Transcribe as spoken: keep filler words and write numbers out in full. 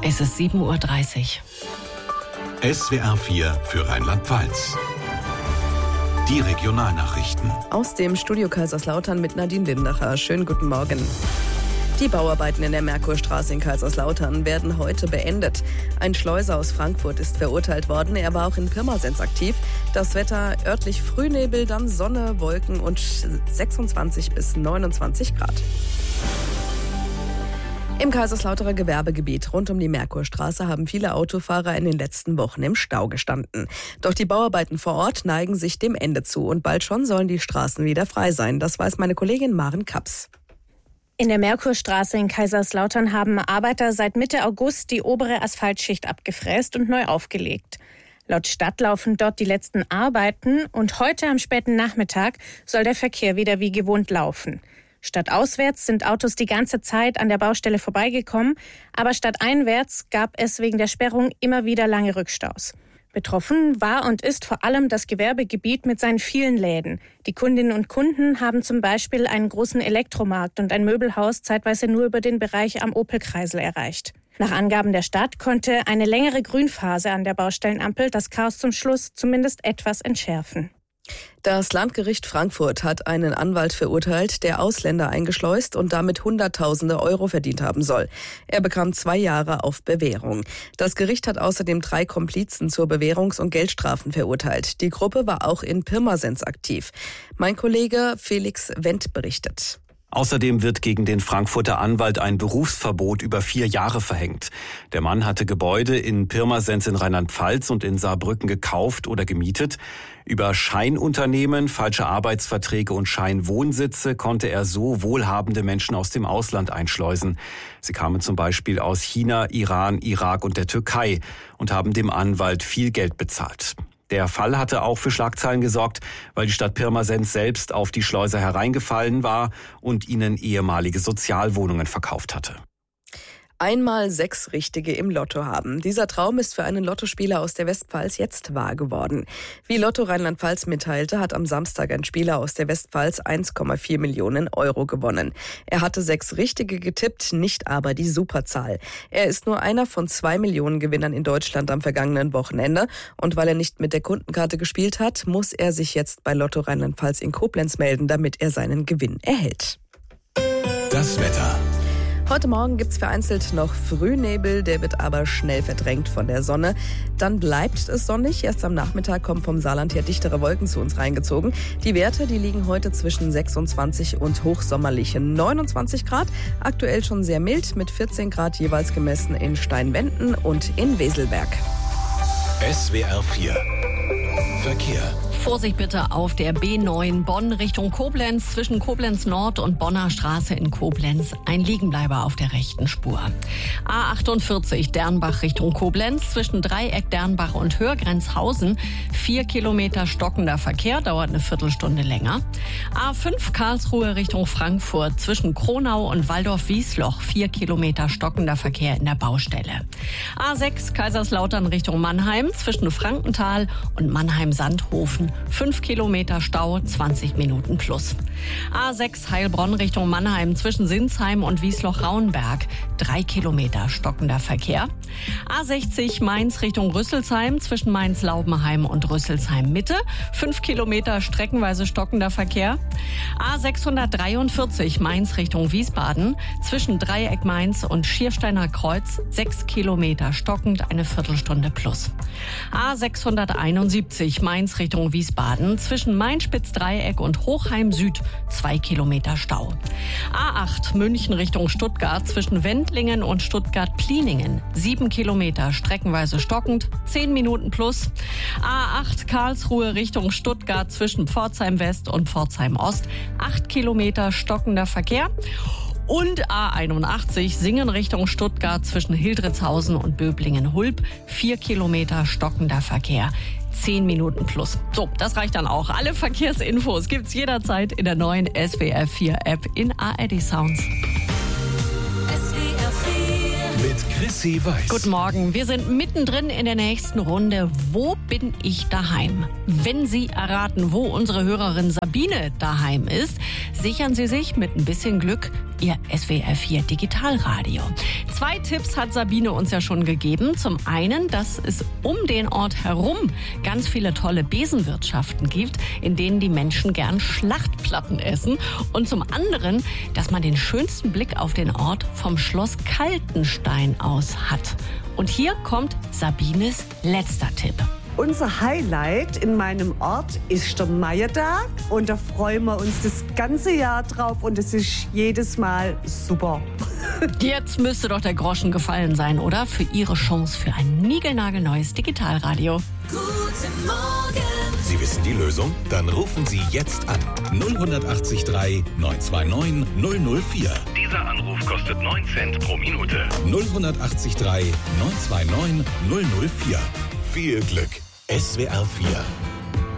Es ist sieben Uhr dreißig. S W R vier für Rheinland-Pfalz. Die Regionalnachrichten. Aus dem Studio Kaiserslautern mit Nadine Lindacher. Schönen guten Morgen. Die Bauarbeiten in der Merkurstraße in Kaiserslautern werden heute beendet. Ein Schleuser aus Frankfurt ist verurteilt worden. Er war auch in Pirmasens aktiv. Das Wetter örtlich Frühnebel, dann Sonne, Wolken und sechsundzwanzig bis neunundzwanzig Grad. Im Kaiserslauterer Gewerbegebiet rund um die Merkurstraße haben viele Autofahrer in den letzten Wochen im Stau gestanden. Doch die Bauarbeiten vor Ort neigen sich dem Ende zu und bald schon sollen die Straßen wieder frei sein. Das weiß meine Kollegin Maren Kaps. In der Merkurstraße in Kaiserslautern haben Arbeiter seit Mitte August die obere Asphaltschicht abgefräst und neu aufgelegt. Laut Stadt laufen dort die letzten Arbeiten und heute am späten Nachmittag soll der Verkehr wieder wie gewohnt laufen. Stadtauswärts sind Autos die ganze Zeit an der Baustelle vorbeigekommen, aber stadteinwärts gab es wegen der Sperrung immer wieder lange Rückstaus. Betroffen war und ist vor allem das Gewerbegebiet mit seinen vielen Läden. Die Kundinnen und Kunden haben zum Beispiel einen großen Elektromarkt und ein Möbelhaus zeitweise nur über den Bereich am Opel-Kreisel erreicht. Nach Angaben der Stadt konnte eine längere Grünphase an der Baustellenampel das Chaos zum Schluss zumindest etwas entschärfen. Das Landgericht Frankfurt hat einen Anwalt verurteilt, der Ausländer eingeschleust und damit Hunderttausende Euro verdient haben soll. Er bekam zwei Jahre auf Bewährung. Das Gericht hat außerdem drei Komplizen zur Bewährungs- und Geldstrafen verurteilt. Die Gruppe war auch in Pirmasens aktiv. Mein Kollege Felix Wendt berichtet. Außerdem wird gegen den Frankfurter Anwalt ein Berufsverbot über vier Jahre verhängt. Der Mann hatte Gebäude in Pirmasens in Rheinland-Pfalz und in Saarbrücken gekauft oder gemietet. Über Scheinunternehmen, falsche Arbeitsverträge und Scheinwohnsitze konnte er so wohlhabende Menschen aus dem Ausland einschleusen. Sie kamen zum Beispiel aus China, Iran, Irak und der Türkei und haben dem Anwalt viel Geld bezahlt. Der Fall hatte auch für Schlagzeilen gesorgt, weil die Stadt Pirmasens selbst auf die Schleuser hereingefallen war und ihnen ehemalige Sozialwohnungen verkauft hatte. Einmal sechs Richtige im Lotto haben. Dieser Traum ist für einen Lottospieler aus der Westpfalz jetzt wahr geworden. Wie Lotto Rheinland-Pfalz mitteilte, hat am Samstag ein Spieler aus der Westpfalz eins Komma vier Millionen Euro gewonnen. Er hatte sechs Richtige getippt, nicht aber die Superzahl. Er ist nur einer von zwei Millionen Gewinnern in Deutschland am vergangenen Wochenende. Und weil er nicht mit der Kundenkarte gespielt hat, muss er sich jetzt bei Lotto Rheinland-Pfalz in Koblenz melden, damit er seinen Gewinn erhält. Das Wetter. Heute Morgen gibt's vereinzelt noch Frühnebel, der wird aber schnell verdrängt von der Sonne. Dann bleibt es sonnig. Erst am Nachmittag kommen vom Saarland her dichtere Wolken zu uns reingezogen. Die Werte, die liegen heute zwischen sechsundzwanzig und hochsommerlichen neunundzwanzig Grad. Aktuell schon sehr mild mit vierzehn Grad jeweils gemessen in Steinwenden und in Weselberg. S W R vier Verkehr. Vorsicht bitte auf der B neun Bonn Richtung Koblenz, zwischen Koblenz Nord und Bonner Straße in Koblenz. Ein Liegenbleiber auf der rechten Spur. A achtundvierzig Dernbach Richtung Koblenz, zwischen Dreieck Dernbach und Hörgrenzhausen. Vier Kilometer stockender Verkehr, dauert eine Viertelstunde länger. A fünf Karlsruhe Richtung Frankfurt, zwischen Kronau und Waldorf-Wiesloch. Vier Kilometer stockender Verkehr in der Baustelle. A sechs Kaiserslautern Richtung Mannheim, zwischen Frankenthal und Mannheim-Sandhofen. Fünf Kilometer Stau, zwanzig Minuten plus. A sechs Heilbronn Richtung Mannheim, zwischen Sinsheim und Wiesloch-Rauenberg. Drei Kilometer stockender Verkehr. A sechzig Mainz Richtung Rüsselsheim, zwischen Mainz-Laubenheim und Rüsselsheim-Mitte. Fünf Kilometer streckenweise stockender Verkehr. A sechshundertdreiundvierzig Mainz Richtung Wiesbaden, zwischen Dreieck Mainz und Schiersteiner Kreuz. Sechs Kilometer stockend, eine Viertelstunde plus. A sechshunderteinundsiebzig Mainz Richtung Wiesbaden, zwischen Main-Spitz-Dreieck und Hochheim Süd. Zwei Kilometer Stau. A acht München Richtung Stuttgart, zwischen Wendlingen und Stuttgart-Pliningen. Sieben Kilometer streckenweise stockend, zehn Minuten plus. A acht Karlsruhe Richtung Stuttgart, zwischen Pforzheim West und Pforzheim Ost. Acht Kilometer stockender Verkehr. Und A einundachtzig Singen Richtung Stuttgart, zwischen Hildritzhausen und Böblingen-Hulb. Vier Kilometer stockender Verkehr. Zehn Minuten plus. So, das reicht dann auch. Alle Verkehrsinfos gibt's jederzeit in der neuen S W R vier App in A R D Sounds. Mit Chrissy Weiß. Guten Morgen. Wir sind mittendrin in der nächsten Runde. Wo bin ich daheim? Wenn Sie erraten, wo unsere Hörerin Sabine daheim ist, sichern Sie sich mit ein bisschen Glück Ihr S W R vier Digitalradio. Zwei Tipps hat Sabine uns ja schon gegeben. Zum einen, dass es um den Ort herum ganz viele tolle Besenwirtschaften gibt, in denen die Menschen gern Schlachtplatten essen. Und zum anderen, dass man den schönsten Blick auf den Ort vom Schloss Kaltenstein aus hat. Und hier kommt Sabines letzter Tipp. Unser Highlight in meinem Ort ist der Meiertag und da freuen wir uns das ganze Jahr drauf und es ist jedes Mal super. Jetzt müsste doch der Groschen gefallen sein, oder? Für Ihre Chance für ein niegelnagelneues Digitalradio. Guten Morgen! Sie wissen die Lösung? Dann rufen Sie jetzt an. null acht drei neun zwei neun null null vier. Dieser Anruf kostet neun Cent pro Minute. null acht drei neun zwei neun null null vier. Viel Glück. S W R vier